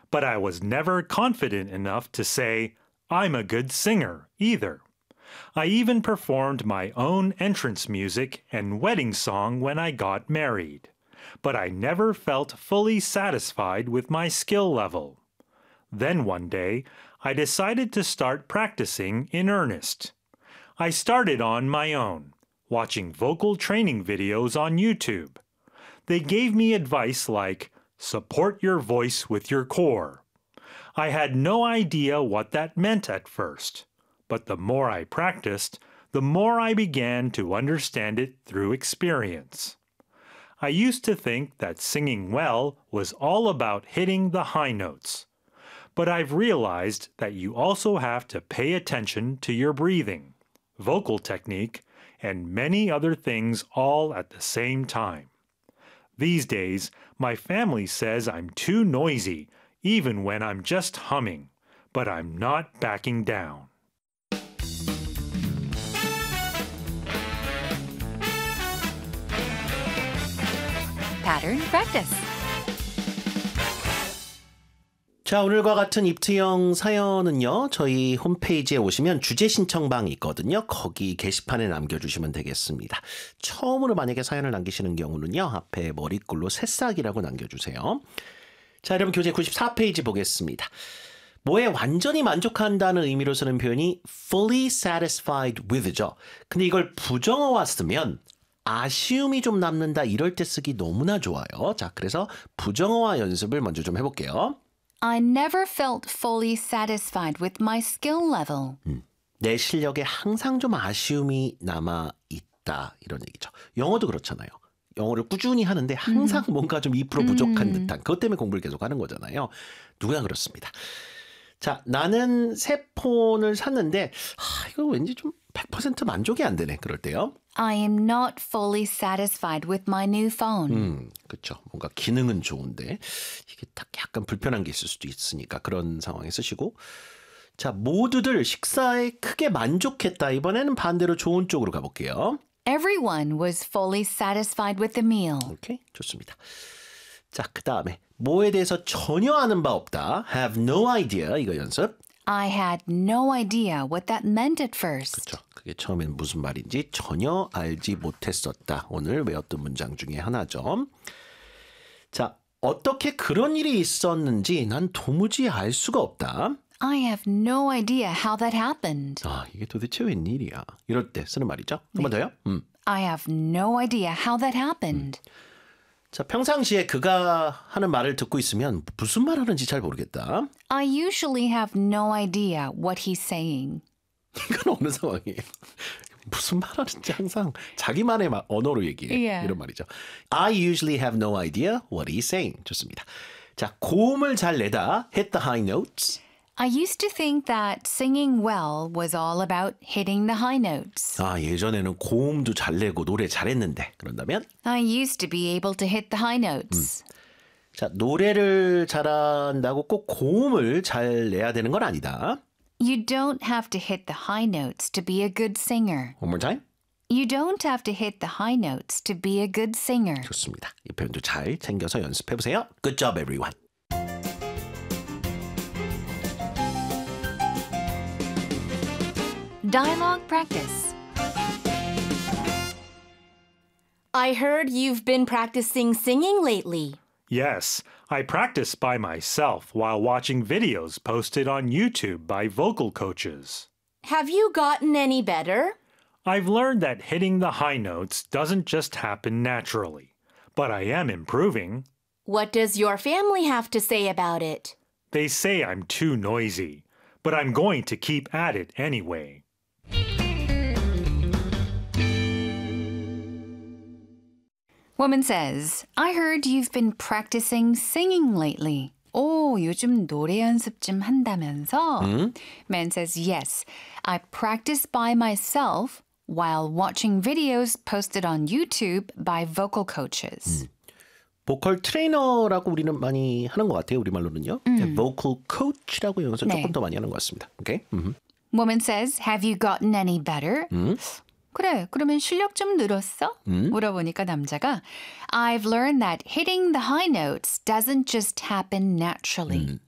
But I was never confident enough to say, I'm a good singer, either. I even performed my own entrance music and wedding song when I got married. But I never felt fully satisfied with my skill level. Then one day, I decided to start practicing in earnest. I started on my own, watching vocal training videos on YouTube. They gave me advice like, support your voice with your core. I had no idea what that meant at first, but the more I practiced, the more I began to understand it through experience. I used to think that singing well was all about hitting the high notes, but I've realized that you also have to pay attention to your breathing, vocal technique, and many other things all at the same time. These days, my family says I'm too noisy, even when I'm just humming, but I'm not backing down. Pattern practice. 자, 오늘과 같은 입트형 사연은요, 저희 홈페이지에 오시면 주제 신청방이 있거든요. 거기 게시판에 남겨주시면 되겠습니다. 처음으로 만약에 사연을 남기시는 경우는요, 앞에 머리글로 새싹이라고 남겨주세요. 자, 여러분 교재 94페이지 보겠습니다. 뭐에 완전히 만족한다는 의미로 쓰는 표현이 fully satisfied with죠. 근데 이걸 부정어와 쓰면 아쉬움이 좀 남는다 이럴 때 쓰기 너무나 좋아요. 자, 그래서 부정어와 연습을 먼저 좀 해볼게요. I never felt fully satisfied with my skill level. 내 실력에 항상 좀 아쉬움이 남아있다 이런 얘기죠. 영어도 그렇잖아요. 영어를 꾸준히 하는데 항상 뭔가 좀 2% 부족한 듯한 그것 때문에 공부를 계속 하는 거잖아요. 누구나 그렇습니다. 자, 나는 새 폰을 샀는데 이거 왠지 좀 100% 만족이 안 되네. 그럴 때요. I am not fully satisfied with my new phone. 그렇죠. 뭔가 기능은 좋은데 이게 딱 약간 불편한 게 있을 수도 있으니까 그런 상황에 쓰시고 자, 모두들 식사에 크게 만족했다. 이번에는 반대로 좋은 쪽으로 가볼게요. Everyone was fully satisfied with the meal. 오케이, 좋습니다. 자, 그 다음에 뭐에 대해서 전혀 아는 바 없다. Have no idea. 이거 연습. I had no idea what that meant at first. 그렇죠. 그게 처음엔 무슨 말인지 전혀 알지 못했었다. 오늘 외웠던 문장 중에 하나죠. 자, 어떻게 그런 일이 있었는지 난 도무지 알 수가 없다. I have no idea how that happened. 이게 도대체 웬일이야. 이럴 때 쓰는 말이죠. 한 번 더요. I have no idea how that happened. 자, 평상시에 그가 하는 말을 듣고 있으면 무슨 말 하는지 잘 모르겠다. I usually have no idea what he's saying. 이건 어느 상황이에요? 무슨 말 하는지 항상 자기만의 언어로 얘기해. Yeah. 이런 말이죠. I usually have no idea what he's saying. 좋습니다. 자, 고음을 잘 내다. Hit the high notes. I used to think that singing well was all about hitting the high notes. 예전에는 고음도 잘 내고 노래 잘했는데 그런다면? I used to be able to hit the high notes. 자, 노래를 잘한다고 꼭 고음을 잘 내야 되는 건 아니다. You don't have to hit the high notes to be a good singer. One more time. You don't have to hit the high notes to be a good singer. 좋습니다. 이 표현도 잘 챙겨서 연습해보세요. Good job, everyone. Dialogue practice. I heard you've been practicing singing lately. Yes, I practice by myself while watching videos posted on YouTube by vocal coaches. Have you gotten any better? I've learned that hitting the high notes doesn't just happen naturally, but I am improving. What does your family have to say about it? They say I'm too noisy, but I'm going to keep at it anyway. Woman says, I heard you've been practicing singing lately. 오, 요즘 노래 연습 좀 한다면서? Man says, yes, I practice by myself while watching videos posted on YouTube by vocal coaches. 보컬 트레이너라고 우리는 많이 하는 것 같아요. 우리말로는요. vocal coach라고 여기서 네. 조금 더 많이 하는 것 같습니다. 오케이. Woman says, have you gotten any better? 그래, 그러면 실력 좀 늘었어? 물어보니까 남자가 I've learned that hitting the high notes doesn't just happen naturally.